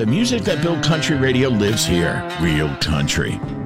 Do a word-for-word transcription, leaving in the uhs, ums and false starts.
The music that built country radio lives here. Real country.